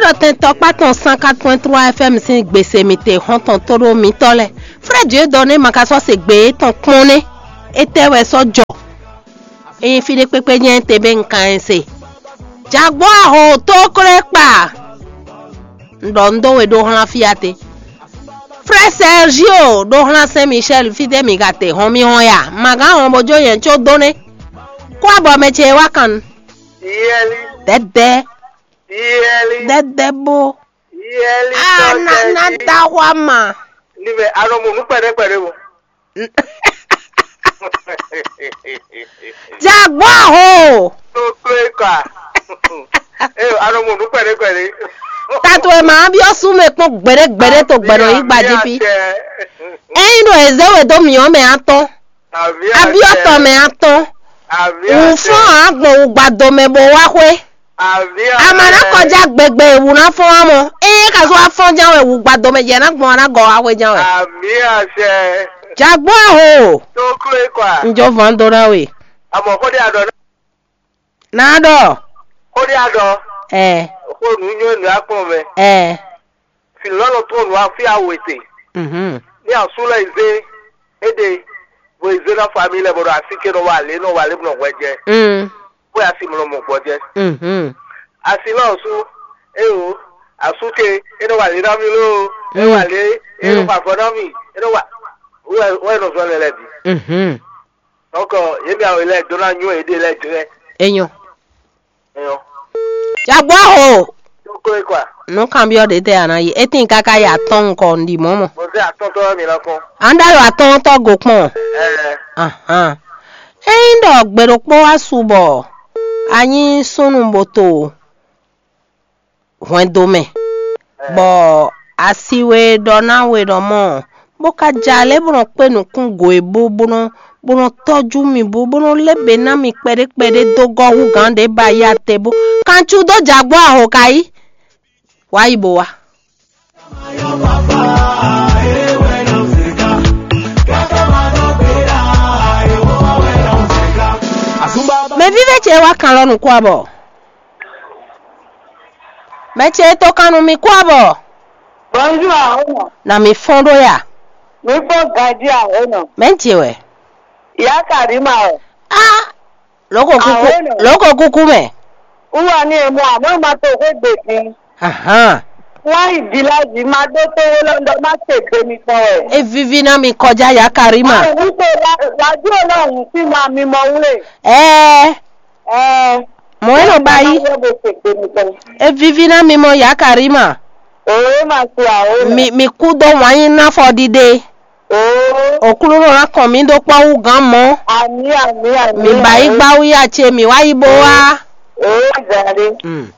Rotin top paton 104.3 FM sin gbèsè mi te hon ton toro mi tole. Frère Dieu donné ma kaso se gbe ton kone. Ete we so jo. E fi de pepe nyen te ben kan se. Jaguar ho to krepa. Ndondo we do han fiate. Frère Sergio do han Saint-Michel fi de mi gate hon mi hon ya. Maga hon bojo yen cho donné. Kwa bo me che wakan. Yeli. Dede. Yeli. Dede bo. Yeli. Na dawama. Libe aromo nu pere wo. Jaguar ho. To kweka. Aromo nu pere. Tatu e ma bi osu me pon gbere to gbero yi gbajipi. Endo ezewe do mi o me aton. Abi oto me aton. Ufon agbo ugbado me bo wa hwe. Amana koja gbegbe ewu na fun amo. Ka so afon jan ewu gbado me je na gbon na go wa hwe jan we. Abi ase. Jaguar ho. To kweka. Njo vandora we. Amo ko de ado. Na do. Ko de ado. Ko nu nyo ni apon me. Fi lolo to nu afi awete. Ni asula ize ede bo ize na family bo asike no wale no weje. Bo asimlo mo gboje. Asilo su asuke eno wale na mi lo wale eno pa fodo mi eno wa we no so le bi. Oko yebi awo ile do na nyu ede le dire. Enyo. Jaguar ho. Ko kwa. No cambio de te anayi. Etin kaka ya ton ko ndi momo. Mo se aton to mi la kon. Andalo aton to go pon. Endo gbero po asubo. Anyi sunu mboto. Wendome. Bo asiwe dona we do mo. Bo ka jale bono pe nu kun go ebo bono toju mi bono lebe na mi pere dogo hu gande ba ya tebo. Kanchu do Jaguar ho kai. Wa ibo wa. Me vive che wa kan lonu kwa bo. Me che to kanu mi kwa bo. Bonjour ahono. Na mi fondo ya. Mi bo gadi ahono. Me che we. Ya karima o. Loko kuku me. Uwa ni emo amo ma to ko gbeti. Wa idilaji ma do to londo ma se gbe mi ton e. E vivi na mi kọjá ya karima. Ni ko laju Ọlọ́run ti ma mi mo wule. Mo eno bayi. E vivi na mi mo ya karima. Ma si aho. Mi kudo wanyin na for dide. Okulu ra kan mi do pa u gan mo. Ami. Mi bayi gba u ya che mi wa ibo wa. Jare.